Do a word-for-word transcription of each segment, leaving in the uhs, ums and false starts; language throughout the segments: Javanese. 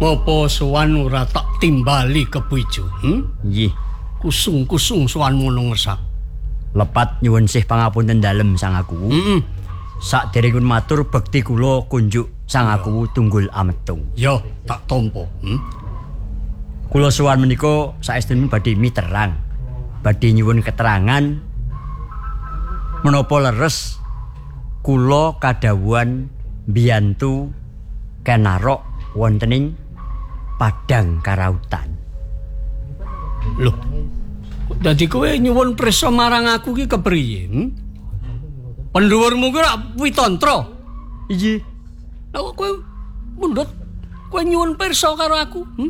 Apa sowan ora tak timbali kebuijo? Hmm? Nggih. Kusung-kusung sowan ngono ngersak. Lepat nyuwun sih pangapunten dalem Sang Aku. Heeh. Sakderengipun matur bekti kula kunjuk Sang Aku tunggul ametung. Ya, tak tampa. Hmm? Kula sowan menika saestune badhe miterang. Badhe nyuwun keterangan menapa leres kula kadhawuhan mbiyantu kenarok wontening Padang Karautan. Loh. Dadi kowe nyuwun prisa marang aku ki kepriye? Hmm? Pendhuwurmu ki ora Witantra. Iya. Lah kowe mundhut kowe nyuwun pirsa karo aku? Hmm?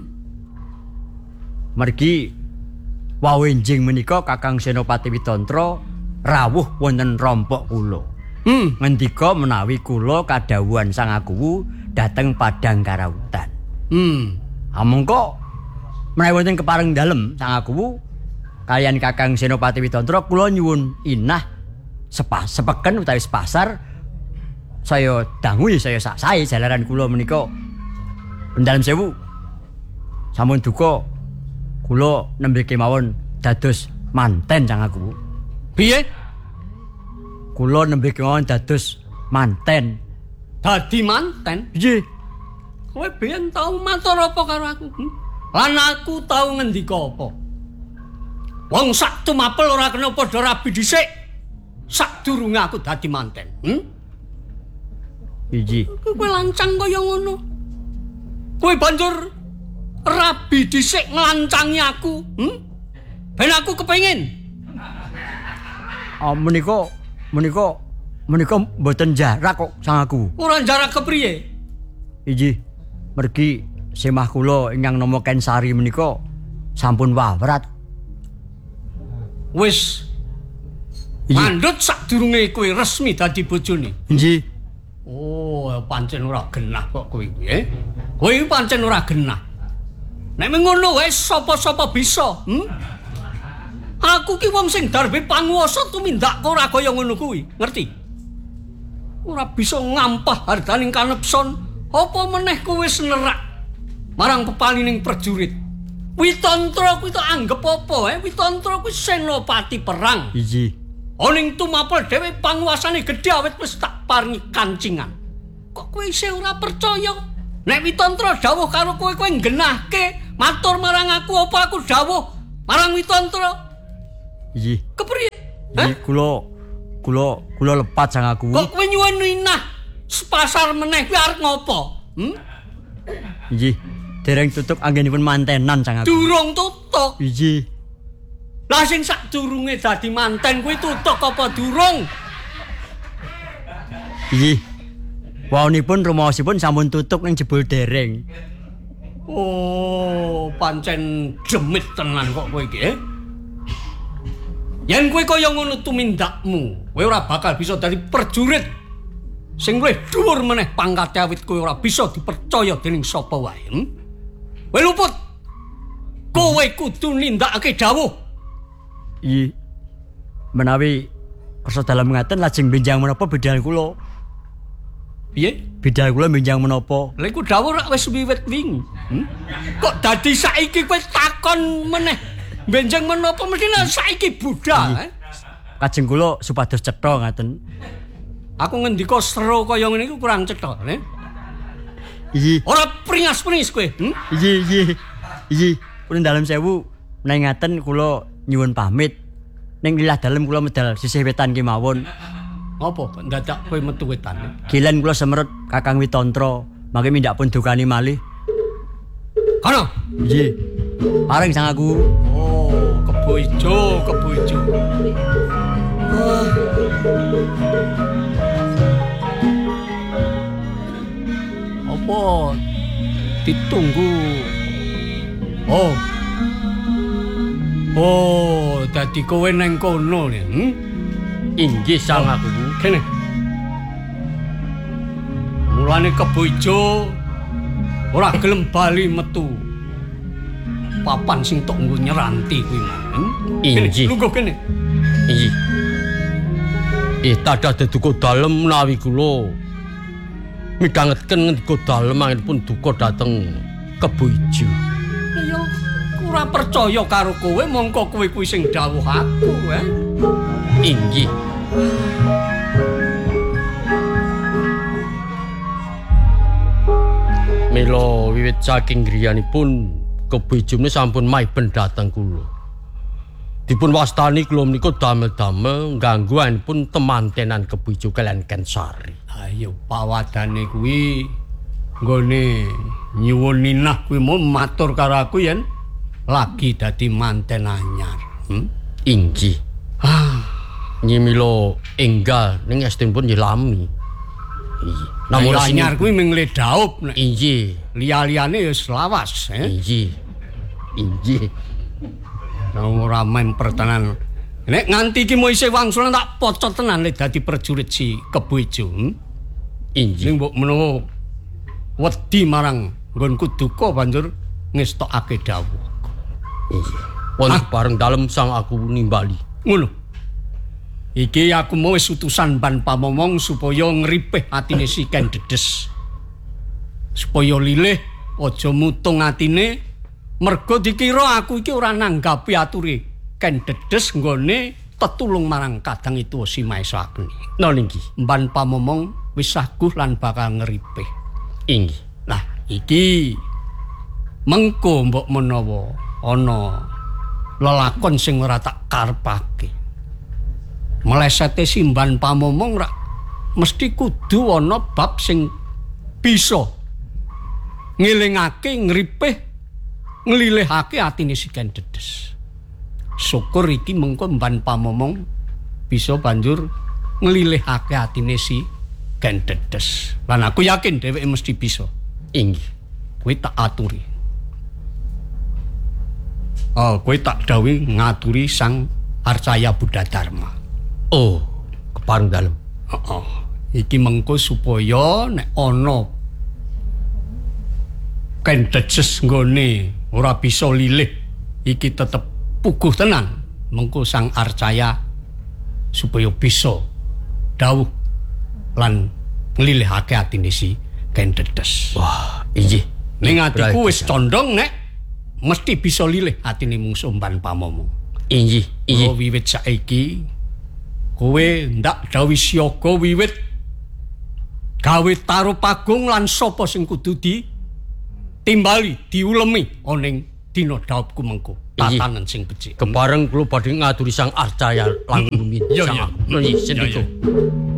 Margi wawenjing menika Kakang Senopati Witantra rawuh wonten rompok kula. Hmm. Ngendika menawi kula kadhawuhan Sang Aku dhateng Padang Karautan. Hmm. Amangka menawi wonten kepareng dalem Sang Aku kaliyan Kakang Senopati Witantra kula nyuwun inah sepa sepeken utawi sepasar saya dangu ya saya sak sae jalaran kula menika pendalem sewu sampun duka kula nembe kemawon dados manten Sang Aku. Piye? Kula nembe kemawon dados manten. Dadi manten? Nggih. Kowe biyen tau matur apa karo aku? Hmm? Lan aku tau ngendika apa? Wong sak tumapel ora kena padha rabi dhisik. Sadurunge aku dadi manten. Hmm? Iji. Kowe lancang kaya ngono. Kowe banjur rabi dhisik nglancangi aku, hmm? Ben aku kepengin. Ah menika menika menika mboten jarak kok Sang Aku. Ora jarak kepriye? Iji. Mergi semah kula ingkang nama Kensari menika sampun wawrat. Wis mandut sadurunge kowe resmi dadi bojone. Nggih. Oh, pancen ora genah kok kowe kuwi, eh? Kowe pancen ora genah. Nek ngono wae sapa-sapa bisa, hmm? Aku ki wong sing darbe panguwasa tumindak ora kaya ngono kuwi, ngerti? Ora bisa ngampah hardaning kanepson, apa meneh kowe wis nerak marang pepalining prajurit. Witantra kuwi tak anggap apa, eh? Witantra kuwi senopati perang. Iji. Oning tumapel dhewe panguwasane gedhe awit wis tak paringi kancingan. Kok kowe isih ora percaya? Nek Witantra dawuh karo kowe kowe nggenahke, matur marang aku apa aku dawuh marang Witantra? Iji. Kepriye? Iji kula kula kula lepat Sang Aku. Kok kowe nyuwun inah sepasar meneh kuwi arep ngopo? Hmm? Iji. Dereng tutuk anggenipun mantenan Sang Aku. Durung tutuk. Iji. Lah sing sadurunge dadi manten kuwi tutuk apa durung? Iji. Waonipun rumaosipun sampun tutuk ning jebul dereng. Oh, pancen demit tenan kok kowe iki, eh? Yen kowe kaya ngono tumindakmu, kowe ora bakal bisa dadi prajurit sing luwih dhuwur meneh pangkate awit kowe ora bisa dipercaya dening sapa wae. Hmm? Kowe luput. Kowe kudu nindakake dawuh. Iya. Menawi kersa dalam ngaten lajeng benjang menapa bidal kula. Piye? Bidal kula benjang menapa? Lha iku dawuh rak wis wiwit wingi. Hmm? Kok dadi saiki kowe takon meneh benjang menapa mesti saiki budal, eh? Kajeng kula supados cetha ngaten. Aku ngendika sero kaya ngene iku kurang cetha, eh? Iya. Ora pringas-pringis kowe, hmm? Iya, iya. Iya, pun dalem sewu menawi ngaten kula nyuwun pamit. Ning lilah dalem kula medal sisih wetan kemawon. Apa dadak kowe metu wetan? Gilen kula semerut Kakang Witantra, mangke mindak pun dukani malih. Kono. Iya. Pareng Sang Aku. Oh, kebo ijo, kebo ijo. Oh. Apa ditunggu? Oh. Oh, dadi kowe nang kono nih, hmm? Inggih Sang Aku. Kene. Mulane kebo ijo ora gelem bali metu. Papan sing tok nggo nyeranti kuwi mang. Inggih. Lungguh kene. Inggih. Eh tadah duka dalem menawi kula midhangetken ngendika dalem anggenipun duka dhateng Kebo Ijo. Ya ora percaya karo kowe mongko kowe kuwi sing dawuh aku, eh. Inggih. Mila wiwit saking griyanipun Kebo Ijo menika sampun maiben dhateng kula. Dipun wastani kula menika damel-damel ngganggu anipun temantenan Kebo Ijo kaliyan Kensari. Ayo pawadane kuwi nggone nyuwun ninah kuwi mau matur karo aku yen lagi dadi manten anyar. Hmm? Inggih. Ah, Nyimila enggal ning estunipun nggih lami. Iya. namun anyar kuwi mung le daup nek Inggih. liya-liyane ya selawas, eh. Inggih. Inggih. Ora memper tenan. Nek nganti iki mau isih wangsulan tak pocot tenan le dadi prajurit si Kebo Ijo. Hmm? Inggih. Ning mbok menawa wedi marang nggonku duka banjur ngestokake dawuh. Inggih. Wonten bareng dalem sang aku nimbali. Ngono. Iki aku mau wis utusan Ban Pamomong supaya ngripih atine si Ken Dedes. Supaya lilih aja mutung atine merga dikira aku iki ora nanggapi ature Ken Dedes nggone tetulung marang kadang itu si Maesa Agni. Nggih nggih. Ban Pamomong wis saguh lan bakal ngripih. Inggih. Nah, iki mengko mbok menawa ana lelakon sing ora tak karepake. Melesete Simban Pamomong rak mesti kudu ana bab sing bisa ngelingake ngripih nglilihake atine si Ken Dedes. Syukur iki mengko Ban Pamomong bisa banjur nglilihake atine si Ken Dedes. Lan aku yakin dheweke mesti bisa. Inggih. Kowe tak aturi. Oh, kowe tak dawuhi ngaturi Sang Arcaya Buddha Dharma. Oh, kepareng dalem. Heeh. Iki mengko supaya nek ana Ken Dedes nggone ora bisa lilih iki tetep puguh tenan. Mengko Sang Arcaya supaya bisa dawuh lan nglilihake atine si Ken Dedes. Wah, inggih. Ning atiku wis condong nek mesti bisa lilih atine mungsuh Ban Pamomong. Inggih, inggih. Oh, wiwit saiki kowe ndak dawuh siaga wiwit gawe taruh pagung lan sapa sing kudu di timbali diulemi ana ing dina daupku mengko tatanen sing becik. Kepareng kula badhe ngaturi Sang Arcaya langkung rumiyin. Iya, iya. Nggih, senika.